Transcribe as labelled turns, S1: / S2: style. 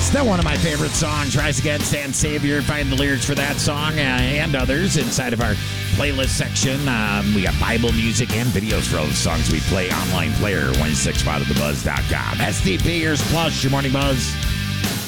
S1: Still one of my favorite songs, Rise Again, Stand Savior. Find the lyrics for that song and others inside of our playlist section. We got Bible music and videos for all the songs we play. Online player, 165outofthebuzz.com. SDP Ears Plus, your morning buzz.